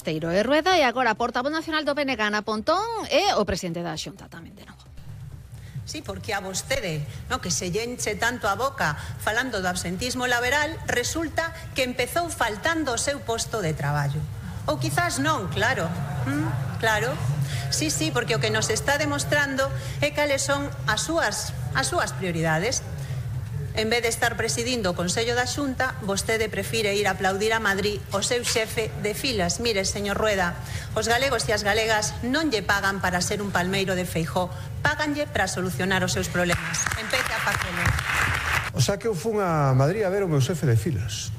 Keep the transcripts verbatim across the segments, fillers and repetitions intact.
Mosteiro e Rueda, e agora portavoz nacional do P N G, Ana Pontón, e o presidente da Xunta tamén de novo. Sí, porque a vostede, no, que se lle enche tanto a boca falando do absentismo laboral, resulta que empezou faltando o seu posto de traballo. Ou quizás non, claro. ¿Mm? Claro. Sí, sí, porque o que nos está demostrando é cales son as súas, as súas prioridades. En vez de estar presidindo o Consello da Xunta, vostede prefire ir a aplaudir a Madrid o seu xefe de filas. Mire, señor Rueda, os galegos e as galegas non lle pagan para ser un palmeiro de Feijóo, páganlle para solucionar os seus problemas. Empece a facelo. O sea que eu fun a Madrid a ver o meu xefe de filas.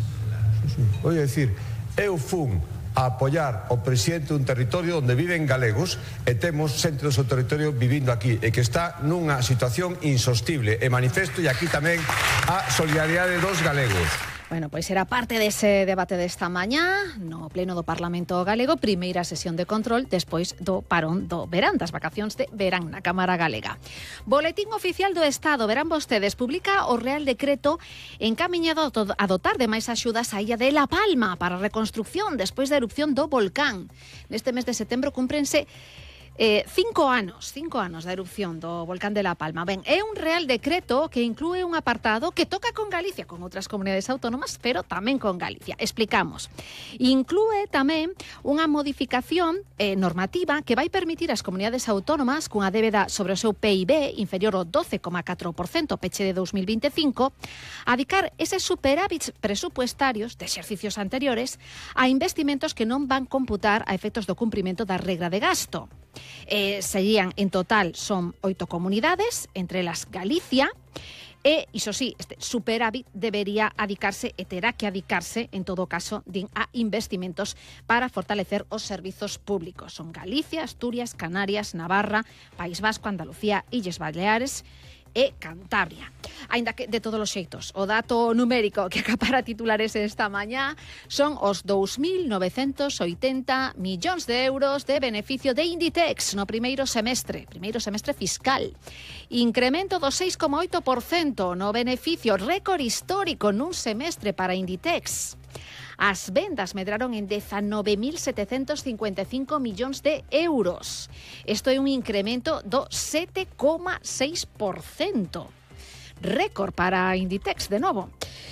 Vou dicir, eu fun a apoiar o presidente dun territorio onde viven galegos e temos xente do seu territorio vivindo aquí e que está nunha situación insostible e manifesto e aquí tamén a solidariedade dos galegos. Bueno, pois era parte dese debate desta mañá no pleno do Parlamento Galego, primeira sesión de control despois do parón do verán, das vacacións de verán na Cámara Galega. Boletín Oficial do Estado, verán vostedes, publica o Real Decreto encamiñado a dotar de máis axudas á illa de La Palma para a reconstrucción despois da erupción do volcán. Neste mes de setembro cúmprense Eh, cinco anos, cinco anos da erupción do volcán de La Palma. Ben, é un real decreto que inclúe un apartado que toca con Galicia, con outras comunidades autónomas, pero tamén con Galicia. Explicamos. Inclúe tamén unha modificación eh, normativa que vai permitir ás comunidades autónomas cunha débeda sobre o seu P I B inferior ao doce coma catro por cento peche de dos mil vinte e cinco adicar eses superávits presupuestarios de exercicios anteriores a investimentos que non van computar a efectos do cumprimento da regra de gasto. Eh, serían, en total, son oito comunidades, entre elas Galicia, e, iso sí, este superávit debería adicarse e terá que adicarse, en todo caso, din, a investimentos para fortalecer os servizos públicos. Son Galicia, Asturias, Canarias, Navarra, País Vasco, Andalucía, Illes Baleares e Cantabria. Aínda que, de todos os xeitos, o dato numérico que acapara titulares esta mañá son os dous mil novecentos oitenta millóns de euros de beneficio de Inditex no primeiro semestre, primeiro semestre fiscal. Incremento do seis coma oito por cento no beneficio, récord histórico nun semestre para Inditex. As vendas medraron en dezanove mil setecentos cincuenta e cinco millóns de euros. Isto é un incremento do sete coma seis por cento. Récord para Inditex, de novo.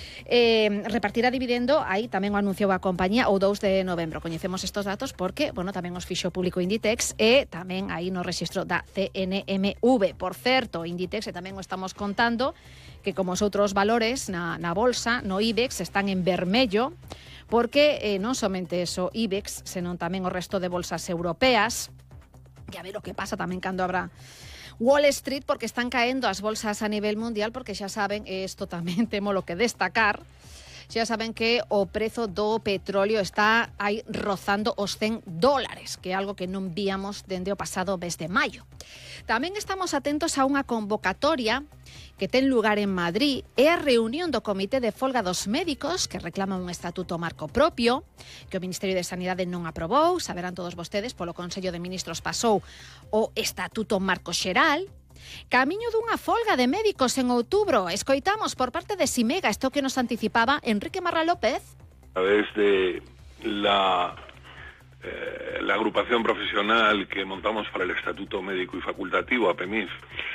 Eh, repartirá dividendo, aí tamén o anunciou a compañía o dous de novembro. Coñecemos estos datos porque, bueno, tamén os fixo público Inditex e tamén aí no rexistro da C N M V. Por certo, Inditex, e tamén o estamos contando, que como os outros valores na, na bolsa, no IBEX, están en vermello, porque eh, non somente eso IBEX, senón tamén o resto de bolsas europeas. E a ver o que pasa tamén cando habrá Wall Street, porque están caendo as bolsas a nivel mundial, porque xa saben, e isto tamén temo lo que destacar, xa saben que o prezo do petróleo está aí rozando os cen dólares, que é algo que non víamos dende o pasado mes de maio. Tamén estamos atentos a unha convocatoria que ten lugar en Madrid, é a reunión do Comité de Folga dos Médicos, que reclama un estatuto marco propio, que o Ministerio de Sanidade non aprobou, saberán todos vostedes, polo Consello de Ministros pasou o Estatuto Marco Xeral. Camiño dunha folga de médicos en outubro. Escoitamos por parte de Simega isto que nos anticipaba Enrique Marra López. A través de la, eh, la agrupación profesional que montamos para el Estatuto Médico y Facultativo, A P M I F,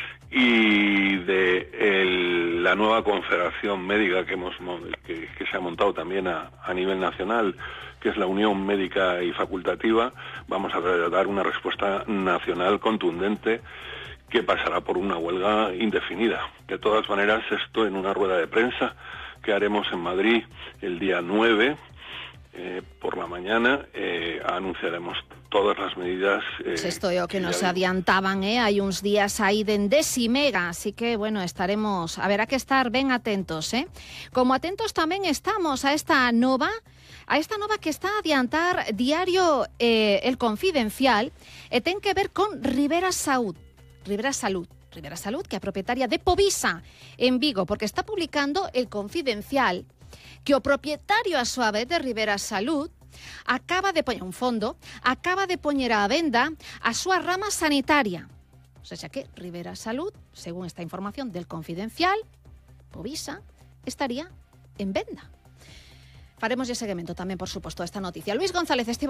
y de el, la nueva confederación médica que, hemos, que, que se ha montado también a, a nivel nacional, que es la Unión Médica y Facultativa, vamos a dar una respuesta nacional contundente que pasará por una huelga indefinida. De todas maneras, esto en una rueda de prensa que haremos en Madrid el día nueve, eh, por la mañana, eh, anunciaremos todas as medidas. Eh, pues isto é o que nos adiantaban, eh? hai uns días aí dende Simega, así que, bueno, estaremos, haberá que estar ben atentos, eh? Como atentos tamén estamos a esta nova, a esta nova que está a adiantar diario eh, El Confidencial, e ten que ver con Rivera Saúd, Rivera Salud, Rivera Salud, que é a propietaria de Povisa en Vigo, porque está publicando El Confidencial que o propietario a súa vez de Rivera Salud acaba de poñer un fondo, acaba de poñer á venda a súa rama sanitaria. O sea, que Rivera Salud, según esta información del Confidencial, Povisa estaría en venda. Faremos ese seguimento tamén, por suposto, a esta noticia. Luis González, Estivo